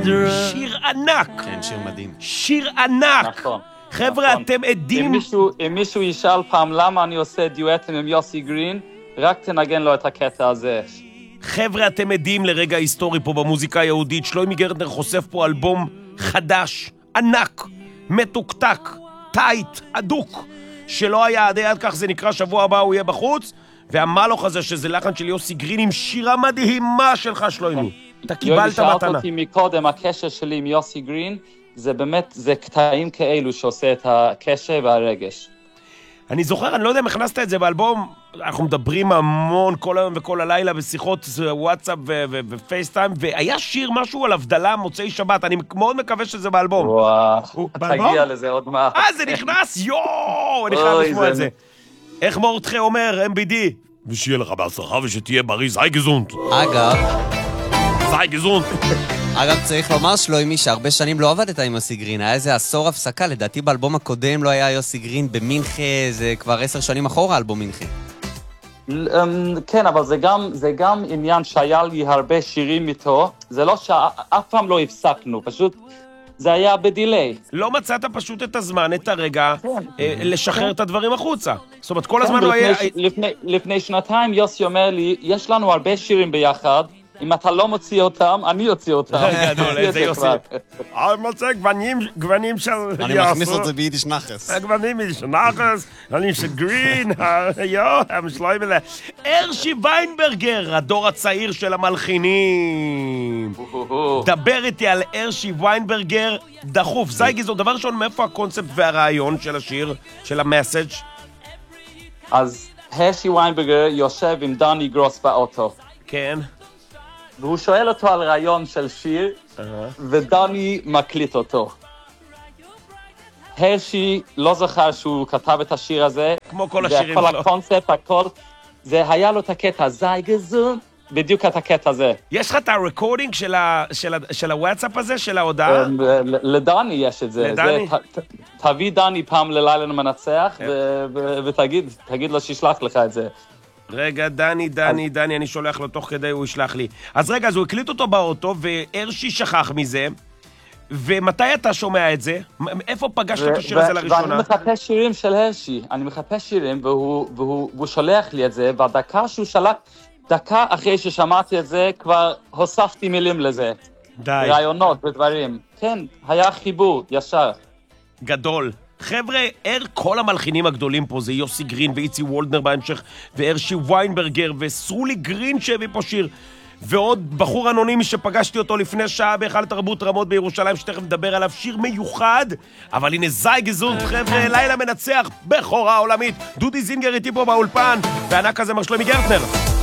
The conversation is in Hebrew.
שיר ענק. כן, שיר מדהים. שיר ענק. נכון. חבר'ה, אתם עדים... אם מישהו ישאל פעם למה אני עושה דיואטים עם יוסי גרין, רק תנגן לו את הקטע הזה. חבר'ה, אתם עדים לרגע היסטורי פה במוזיקה היהודית. שלוימי גרטנר חושף פה אלבום חדש, ענק, מתוקתק, טייט, אדוק, שלא היה עד כך. זה נקרא שבוע הבא הוא יהיה בחוץ, והמלוך הזה שזה לחן של יוסי גרין עם שירה מדהימה שלך, שלוימי. אתה קיבלת מתנה. שאלת אותי מקודם, הקשר שלי עם יוסי גרין, זה באמת, זה קטעים כאלו שעושה את הקשר והרגש. אני זוכר, אני לא יודע אם הכנסת את זה באלבום, אנחנו מדברים המון כל היום וכל הלילה בשיחות וואטסאפ ופייסטיים, והיה שיר משהו על הבדלה מוצאי שבת, אני מאוד מקווה שזה באלבום. וואו, תגיע לזה עוד מה. זה נכנס, יואו, אני חייב לשמוע את זה. איך מורדכי אומר, MBD? ושיהיה לך בהצלחה ושתהיה בריא, זי גזונט. זי גזונט. אגב, צריך לומר שלוימי שהרבה שנים לא עבדת עם יוסי גרין, היה איזה עשור הפסקה, לדעתי באלבום הקודם לא היה יוסי גרין במינכה, זה כבר 10 שנים אחורה אלבום מינכה. כן, אבל זה גם עניין שהיה לי הרבה שירים איתו, זה לא שאף פעם לא הפסקנו, פשוט זה היה בדילי. לא מצאת פשוט את הזמן, את הרגע, לשחרר את הדברים החוצה. זאת אומרת, כל הזמן לא היה... לפני שנתיים יוסי אומר לי, יש לנו הרבה שירים ביחד, אם אתה לא מוציא אותם, אני אוציא אותם. גדול, איזה יוסי. אני מוצא גוונים של... אני מכניס את זה ביידיש נחס. גוונים ביידיש נחס, גוונים של גרין, הם שלויים אלה. ארשי ויינברגר, הדור הצעיר של המלחינים. דבר איתי על ארשי ויינברגר דחוף. זייגי, זו דבר ראשון, מאיפה הקונספט והרעיון של השיר, של המסאג'? אז הרשי ויינברגר יושב עם דני גרוס באוטו. כן. והוא שואל אותו על רעיון של שיר, ודני מקליט אותו. הרשי לא זוכר שהוא כתב את השיר הזה, כמו כל השירים וכל שלו. הקונספט, הכל, זה היה לו את הקטע, זי גזון, בדיוק את הקטע הזה. יש לך את הרקורדינג של הוואטסאפ הזה, של ההודעה? לדני יש את זה. לדני? תביא דני פעם ללילה מנצח, ותגיד לו שישלח לך את זה. רגע, דני, אני שולח לו תוך כדי, הוא ישלח לי. אז רגע, אז הוא הקליט אותו באוטו, והרשי שכח מזה, ומתי אתה שומע את זה? איפה פגשת את השיר הזה לראשונה? ואני מחפש שירים של הרשי, אני מחפש שירים, והוא שולח לי את זה, והדקה שהוא שלח, דקה אחרי ששמעתי את זה, כבר הוספתי מילים לזה. די. רעיונות ודברים. כן, היה חיבור, ישר. גדול. חבר'ה, כל המלחינים הגדולים פה זה יוסי גרין ואיצי וולדנר בהמשך, והרשי ויינברגר וסרולי גרין שהביא פה שיר, ועוד בחור אנונימי שפגשתי אותו לפני שעה בהיכל תרבות רמות בירושלים, שתכף נדבר עליו, שיר מיוחד. אבל הנה זי גזונט, חבר'ה, לילה מנצח, בכורה עולמית. דודי זינגר איתי פה באולפן, וענק הזה מר שלוימי גרטנר.